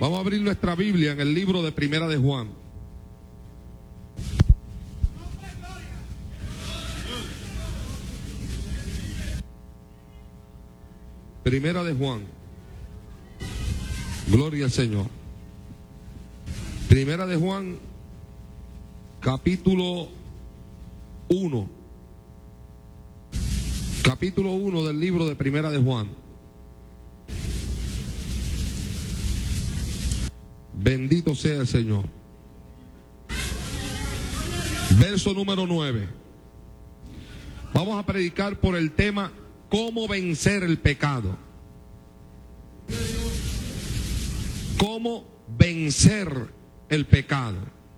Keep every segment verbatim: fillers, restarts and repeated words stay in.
Vamos a abrir nuestra Biblia en el libro de Primera de Juan. Primera de Juan. Gloria al Señor. Primera de Juan, capítulo uno. Capítulo uno del libro de Primera de Juan. Bendito sea el Señor. Verso número nueve. Vamos a predicar por el tema cómo vencer el pecado. Cómo vencer el pecado.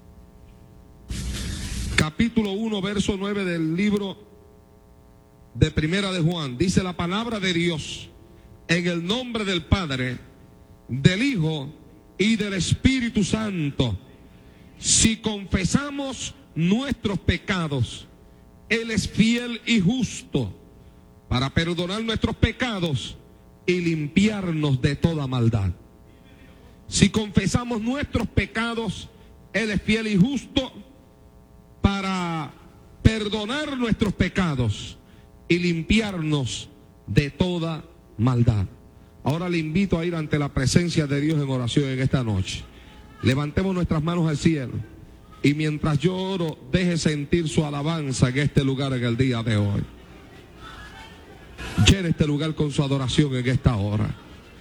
Capítulo uno, verso nueve del libro de Primera de Juan. Dice la palabra de Dios: en el nombre del Padre, del Hijo y del Espíritu Santo. Si confesamos nuestros pecados, Él es fiel y justo para perdonar nuestros pecados y limpiarnos de toda maldad. Si confesamos nuestros pecados, Él es fiel y justo para perdonar nuestros pecados y limpiarnos de toda maldad. Ahora le invito a ir ante la presencia de Dios en oración en esta noche. Levantemos nuestras manos al cielo y mientras yo oro, deje sentir su alabanza en este lugar en el día de hoy. Llene este lugar con su adoración en esta hora.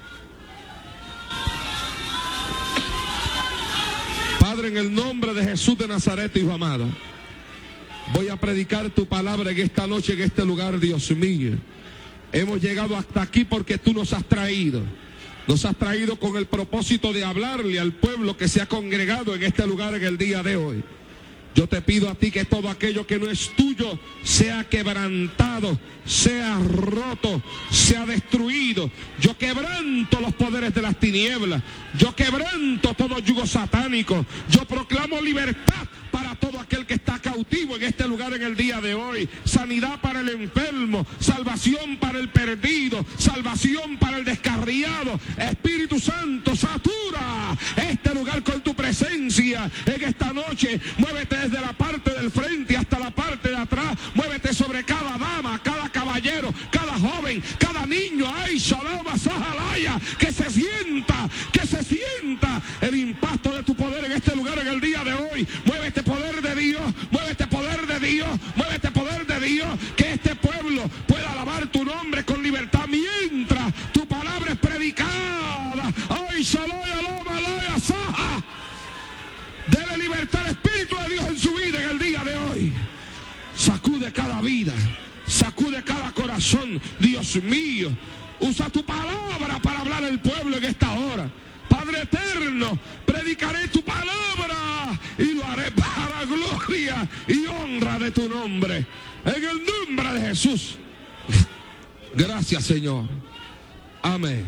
Padre, en el nombre de Jesús de Nazaret, Hijo amado, voy a predicar tu palabra en esta noche, en este lugar, Dios mío. Hemos llegado hasta aquí porque tú nos has traído. Nos has traído con el propósito de hablarle al pueblo que se ha congregado en este lugar en el día de hoy. Yo te pido a ti que todo aquello que no es tuyo sea quebrantado, sea roto, sea destruido. Yo quebranto los poderes de las tinieblas. Yo quebranto todo yugo satánico. Yo proclamo libertad para todo aquel que está cautivo en este lugar en el día de hoy. Sanidad para el enfermo, salvación para el perdido, salvación para el descarriado. Espíritu Santo, satura este lugar con tu presencia en esta noche. Muévete desde la parte del frente hasta la parte de atrás. Muévete sobre cada dama, cada caballero, cada joven, cada niño. Ay, Shalom, Sahalaya, que se sienta, que se sienta el impacto de tu poder en este lugar en el día de hoy. Muévete poder de Dios, muévete poder de Dios, muévete poder de Dios, que este pueblo pueda alabar tu nombre con libertad mientras tu palabra es predicada. Ay, Shalom, Alaya, Saha. Dele libertad al Espíritu de Dios en su vida en el día de hoy. Sacude cada vida, sacude cada corazón, Dios mío. Usa tu palabra para hablar al pueblo en esta hora. Padre eterno, predicaré tu palabra y lo haré para gloria y honra de tu nombre. En el nombre de Jesús. Gracias, Señor. Amén.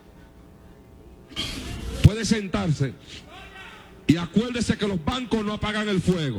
Puede sentarse. Y acuérdese que los bancos no apagan el fuego.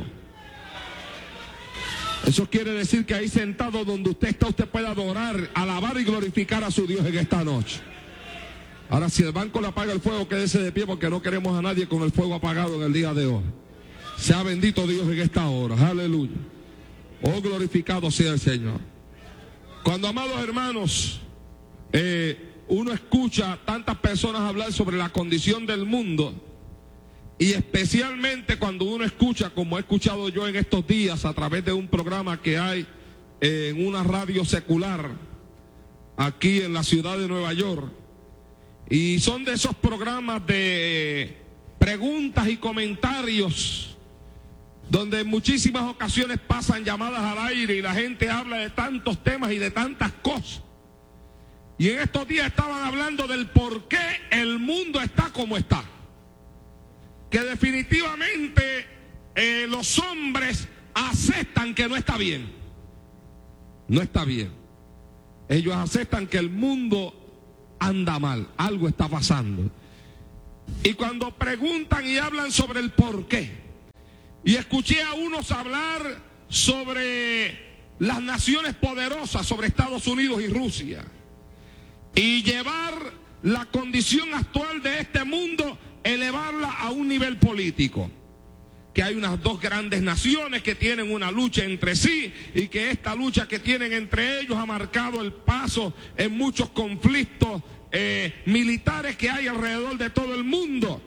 Eso quiere decir que ahí sentado donde usted está, usted puede adorar, alabar y glorificar a su Dios en esta noche. Ahora, si el banco le apaga el fuego, quédese de pie porque no queremos a nadie con el fuego apagado en el día de hoy. Sea bendito Dios en esta hora. Aleluya. Oh, glorificado sea el Señor. Cuando, amados hermanos, eh, uno escucha tantas personas hablar sobre la condición del mundo, y especialmente cuando uno escucha, como he escuchado yo en estos días a través de un programa que hay en una radio secular aquí en la ciudad de Nueva York, y son de esos programas de preguntas y comentarios donde en muchísimas ocasiones pasan llamadas al aire y la gente habla de tantos temas y de tantas cosas. Y en estos días estaban hablando del por qué el mundo está como está. Que definitivamente eh, los hombres aceptan que no está bien. No está bien. Ellos aceptan que el mundo anda mal, algo está pasando. Y cuando preguntan y hablan sobre el por qué, y escuché a unos hablar sobre las naciones poderosas, sobre Estados Unidos y Rusia, y llevar la condición actual de este mundo en un nivel político, que hay unas dos grandes naciones que tienen una lucha entre sí y que esta lucha que tienen entre ellos ha marcado el paso en muchos conflictos eh, militares que hay alrededor de todo el mundo.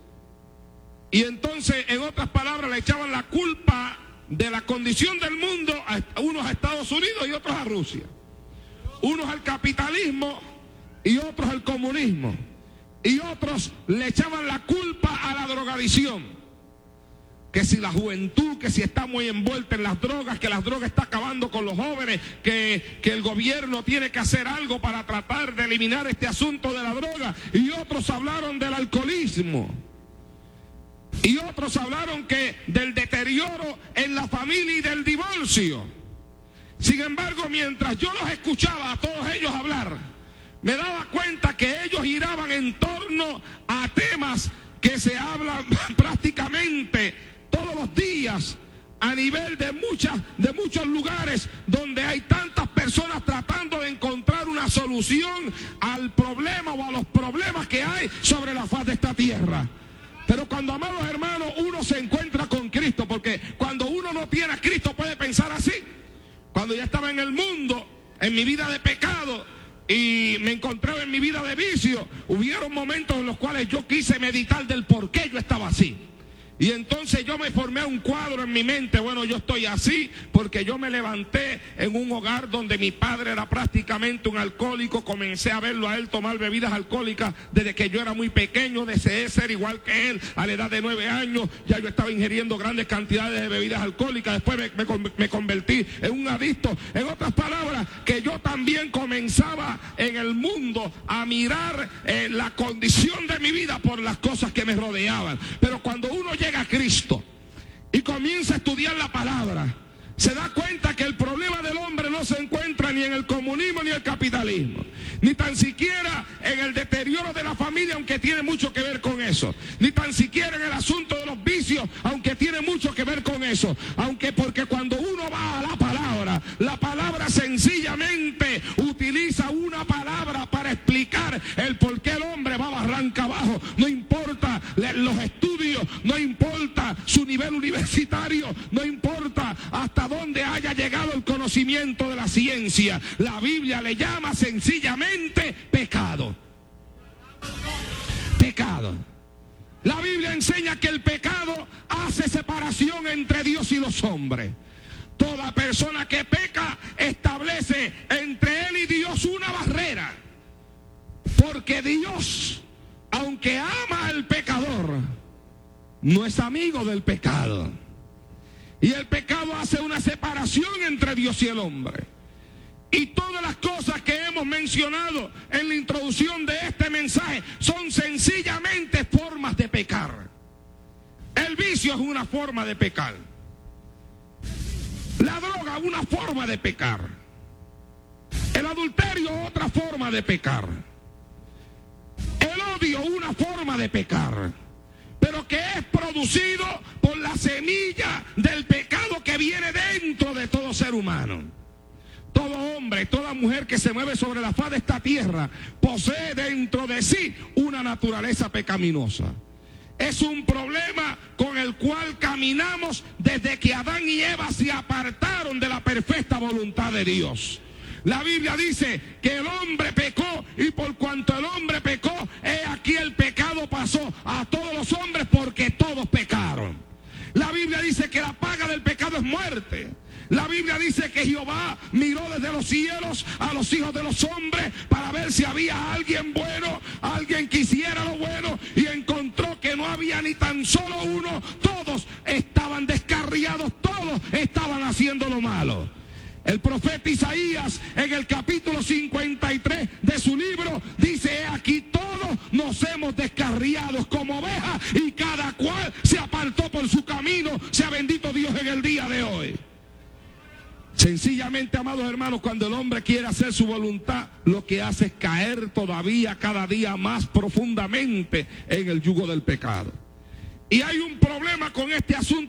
Y entonces, en otras palabras, le echaban la culpa de la condición del mundo a unos a Estados Unidos y otros a Rusia, unos al capitalismo y otros al comunismo, y otros le echaban la culpa a la drogadicción. Que si la juventud, que si está muy envuelta en las drogas, que las drogas están acabando con los jóvenes, que, que el gobierno tiene que hacer algo para tratar de eliminar este asunto de la droga. Y otros hablaron del alcoholismo. Y otros hablaron que del deterioro en la familia y del divorcio. Sin embargo, mientras yo los escuchaba a todos ellos hablar, me daba cuenta que ellos giraban en torno a temas que se hablan prácticamente todos los días a nivel de muchas, de muchos lugares donde hay tantas personas tratando de encontrar una solución al problema o a los problemas que hay sobre la faz de esta tierra. Pero cuando, amados hermanos, uno se encuentra con Cristo, porque cuando uno no tiene a Cristo puede pensar así. Cuando ya estaba en el mundo, en mi vida de pecado, y me encontraba en mi vida de vicio, hubieron momentos en los cuales yo quise meditar del por qué yo estaba así. Y entonces yo me formé un cuadro en mi mente. Bueno, yo estoy así porque yo me levanté en un hogar donde mi padre era prácticamente un alcohólico. Comencé a verlo a él tomar bebidas alcohólicas desde que yo era muy pequeño. Deseé ser igual que él. A la edad de nueve años ya yo estaba ingiriendo grandes cantidades de bebidas alcohólicas. Después me, me, me convertí en un adicto. En otras palabras, que yo también comenzaba en el mundo a mirar eh, la condición de mi vida por las cosas que me rodeaban. Pero cuando uno llega llega a Cristo y comienza a estudiar la palabra, se da cuenta que el problema del hombre no se encuentra ni en el comunismo ni el capitalismo, ni tan siquiera en el deterioro de la familia, aunque tiene mucho que ver con eso, ni tan siquiera en el asunto de los vicios, aunque tiene mucho que ver con eso, aunque porque cuando uno va a la palabra, la palabra sencillamente utiliza una palabra para explicar el por qué el hombre va barranca abajo. No importa los estudios, no importa su nivel universitario, no importa hasta dónde haya llegado el conocimiento de la ciencia, la Biblia le llama sencillamente pecado. Pecado. La Biblia enseña que el pecado hace separación entre Dios y los hombres. Toda persona que peca establece entre él y Dios una barrera. Porque Dios, aunque ama al pecador, no es amigo del pecado. Y el pecado hace una separación entre Dios y el hombre. Y todas las cosas que hemos mencionado en la introducción de este mensaje son sencillamente formas de pecar. El vicio es una forma de pecar. La droga, una forma de pecar. El adulterio, otra forma de pecar. El odio, una forma de pecar. Pero que es producido por la semilla del pecado que viene dentro de todo ser humano. Todo hombre, toda mujer que se mueve sobre la faz de esta tierra posee dentro de sí una naturaleza pecaminosa. Es un problema con el cual caminamos desde que Adán y Eva se apartaron de la perfecta voluntad de Dios. La Biblia dice que el hombre pecó y por cuanto el hombre pecó, he aquí el pecado pasó a todos los hombres porque todos pecaron. La Biblia dice que la paga del pecado es muerte. La Biblia dice que Jehová miró desde los cielos a los hijos de los hombres para ver si había alguien bueno, alguien que hiciera lo bueno, y encontró que no había ni tan solo uno. Todos estaban descarriados, todos estaban haciendo lo malo. El profeta Isaías en el capítulo cincuenta y tres de su libro dice: he aquí todos nos hemos descarriado como ovejas y cada cual se apartó por su camino. Sea bendito Dios en el día de hoy. Sencillamente, amados hermanos, cuando el hombre quiere hacer su voluntad, lo que hace es caer todavía cada día más profundamente en el yugo del pecado. Y hay un problema con este asunto